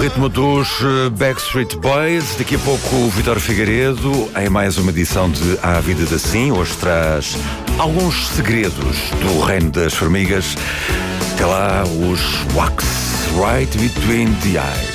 ritmo dos Backstreet Boys. Daqui a pouco o Vítor Figueiredo em mais uma edição de A Vida de Assim. Hoje traz alguns segredos do reino das formigas. Até lá, os Wax Right Between the Eyes.